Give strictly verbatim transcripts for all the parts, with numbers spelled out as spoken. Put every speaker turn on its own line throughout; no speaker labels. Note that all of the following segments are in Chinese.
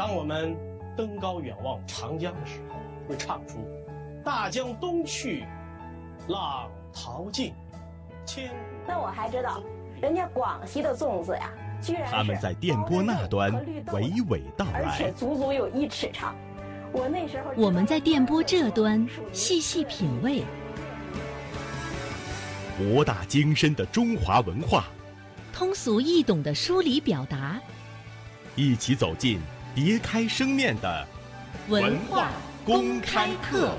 当我们登高远望长江的时候，会唱出大江东去，浪淘尽，千古。
那我还知道，人家广西的粽子呀，居然是
他们在电波那端娓娓道来，
而且足足有一尺长。我那时候，
我们在电波这端细细品味，
博大精深的中华文化，
通俗易懂的梳理表达，
一起走进别开生面的
文化公开课。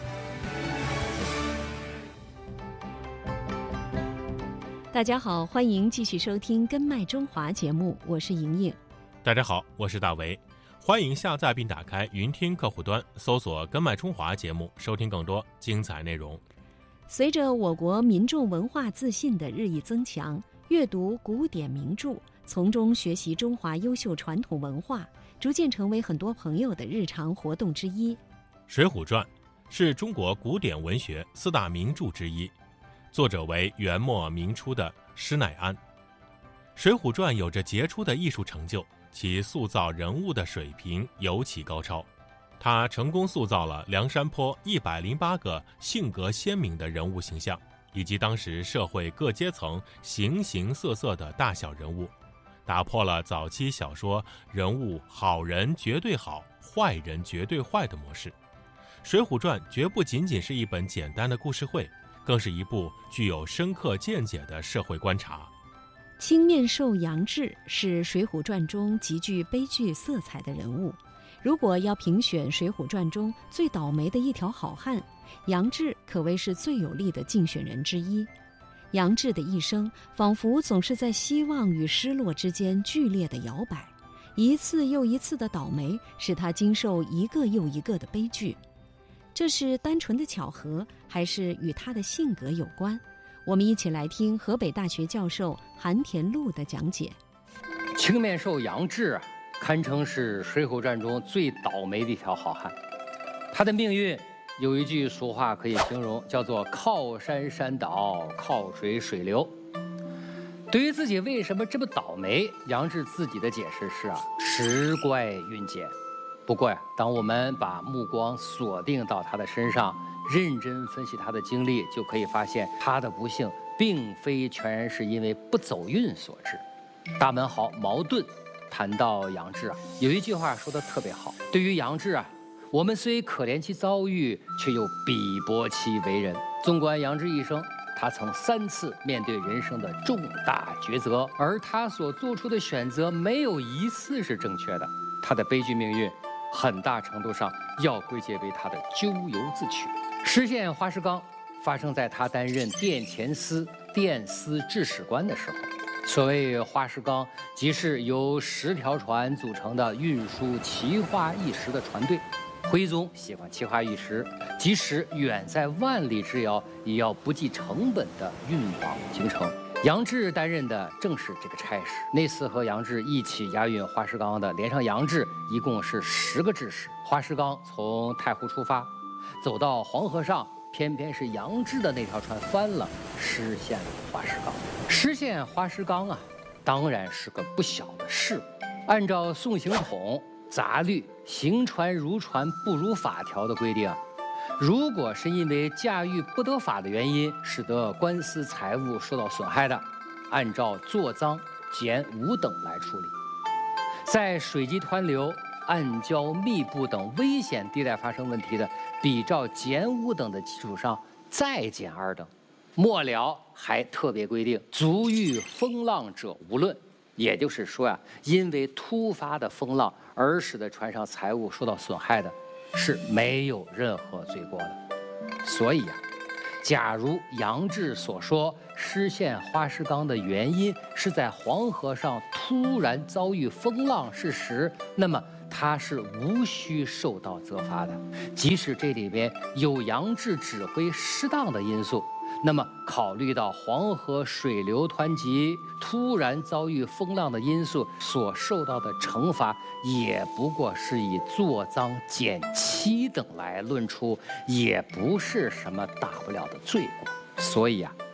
大家好，欢迎继续收听《根脉中华》节目，我是莹莹。
大家好，我是大为。欢迎下载并打开云听客户端，搜索“根脉中华”节目，收听更多精彩内容。
随着我国民众文化自信的日益增强，阅读古典名著，从中学习中华优秀传统文化，逐渐成为很多朋友的日常活动之一。《
水浒传》是中国古典文学四大名著之一，作者为元末明初的施耐庵。《水浒传》有着杰出的艺术成就，其塑造人物的水平尤其高超。他成功塑造了梁山泊一百零八个性格鲜明的人物形象，以及当时社会各阶层形形色色的大小人物，打破了早期小说人物好人绝对好，坏人绝对坏的模式。《水浒传》绝不仅仅是一本简单的故事会，更是一部具有深刻见解的社会观察。
青面兽杨志是《水浒传》中极具悲剧色彩的人物。如果要评选《水浒传》中最倒霉的一条好汉，杨志可谓是最有力的竞选人之一。杨志的一生仿佛总是在希望与失落之间剧烈的摇摆，一次又一次的倒霉使他经受一个又一个的悲剧。这是单纯的巧合，还是与他的性格有关？我们一起来听河北大学教授韩田禄的讲解。
青面兽杨志啊，堪称是《水浒传》中最倒霉的一条好汉。他的命运有一句俗话可以形容，叫做靠山山倒，靠水水流。对于自己为什么这么倒霉，杨志自己的解释是啊，时怪运减。不过呀，当我们把目光锁定到他的身上，认真分析他的经历，就可以发现他的不幸并非全然是因为不走运所致。大文豪茅盾谈到杨志啊，有一句话说得特别好，对于杨志啊，我们虽可怜其遭遇，却又鄙薄其为人。纵观杨志一生，他曾三次面对人生的重大抉择，而他所做出的选择没有一次是正确的。他的悲剧命运很大程度上要归结为他的咎由自取。失陷花石纲发生在他担任殿前司殿司制史官的时候。所谓花石纲，即是由十条船组成的运输奇花异石的船队。徽宗喜欢奇花异石，即使远在万里之遥，也要不计成本的运往京城。杨志担任的正是这个差事。那次和杨志一起押运花石纲的，连上杨志，一共是十个制史。花石纲从太湖出发，走到黄河上，偏偏是杨志的那条船翻了，失陷了花石纲。失陷花石纲啊，当然是个不小的事。按照宋刑统杂律行船如船不如法条的规定啊，如果是因为驾驭不得法的原因，使得官司财物受到损害的，按照坐赃、减五等来处理。在水击湍流、暗礁密布等危险地带发生问题的，比照减五等的基础上再减二等。末了还特别规定，足遇风浪者无论。也就是说呀、啊，因为突发的风浪而使得船上财物受到损害的，是没有任何罪过的。所以啊，假如杨志所说失陷花石纲的原因是在黄河上突然遭遇风浪是实，那么他是无需受到责罚的。即使这里边有杨志指挥失当的因素，那么考虑到黄河水流湍急，突然遭遇风浪的因素所受到的惩罚，也不过是以坐赃减七等来论出，也不是什么大不了的罪过。所以啊，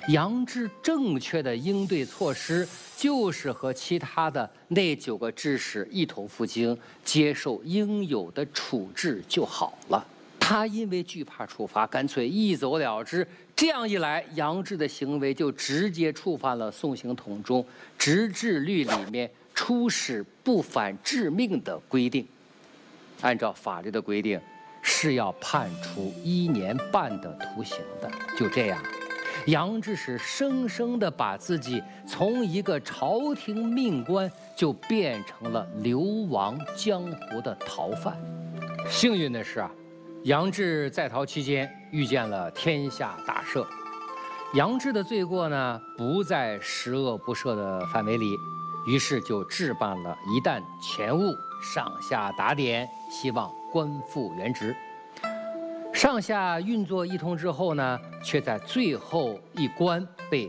杨志正确的应对措施就是和其他的那九个志士一同赴京，接受应有的处置就好了。他因为惧怕处罚，干脆一走了之。这样一来，杨志的行为就直接触犯了宋刑统中执治律里面出使不反致命的规定。按照法律的规定，是要判处一年半的徒刑的。就这样，杨志是生生地把自己从一个朝廷命官，就变成了流亡江湖的逃犯。幸运的是啊，杨志在逃期间遇见了天下大赦。杨志的罪过呢，不在十恶不赦的范围里，于是就置办了一担钱物，上下打点，希望官复原职。上下运作一通之后呢，却在最后一关被